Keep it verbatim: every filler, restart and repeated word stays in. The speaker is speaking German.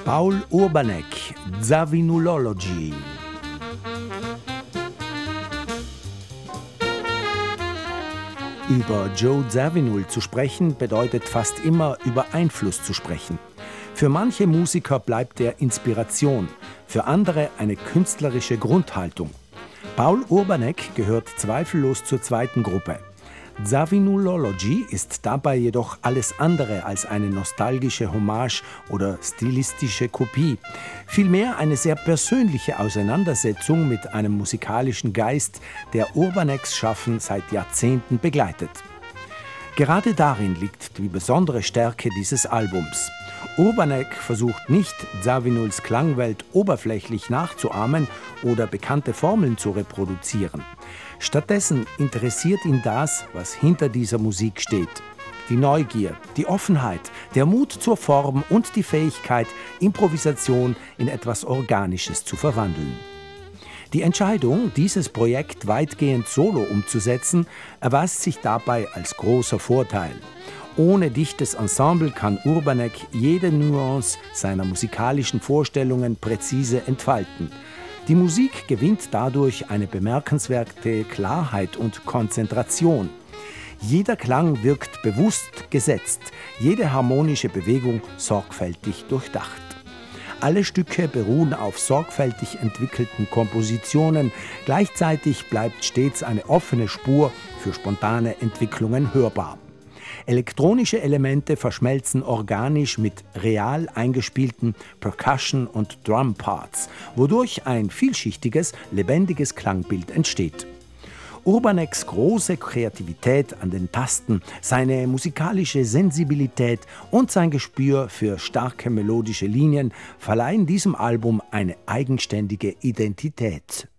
Paul Urbanek, Zawinulology. Über Joe Zawinul zu sprechen, bedeutet fast immer über Einfluss zu sprechen. Für manche Musiker bleibt er Inspiration, für andere eine künstlerische Grundhaltung. Paul Urbanek gehört zweifellos zur zweiten Gruppe. Zawinulology ist dabei jedoch alles andere als eine nostalgische Hommage oder stilistische Kopie. Vielmehr eine sehr persönliche Auseinandersetzung mit einem musikalischen Geist, der Urbaneks Schaffen seit Jahrzehnten begleitet. Gerade darin liegt die besondere Stärke dieses Albums. Urbanek versucht nicht, Zawinuls Klangwelt oberflächlich nachzuahmen oder bekannte Formeln zu reproduzieren. Stattdessen interessiert ihn das, was hinter dieser Musik steht. Die Neugier, die Offenheit, der Mut zur Form und die Fähigkeit, Improvisation in etwas Organisches zu verwandeln. Die Entscheidung, dieses Projekt weitgehend solo umzusetzen, erweist sich dabei als großer Vorteil. Ohne dichtes Ensemble kann Urbanek jede Nuance seiner musikalischen Vorstellungen präzise entfalten. Die Musik gewinnt dadurch eine bemerkenswerte Klarheit und Konzentration. Jeder Klang wirkt bewusst gesetzt, jede harmonische Bewegung sorgfältig durchdacht. Alle Stücke beruhen auf sorgfältig entwickelten Kompositionen, gleichzeitig bleibt stets eine offene Spur für spontane Entwicklungen hörbar. Elektronische Elemente verschmelzen organisch mit real eingespielten Percussion- und Drum-Parts, wodurch ein vielschichtiges, lebendiges Klangbild entsteht. Urbaneks große Kreativität an den Tasten, seine musikalische Sensibilität und sein Gespür für starke melodische Linien verleihen diesem Album eine eigenständige Identität.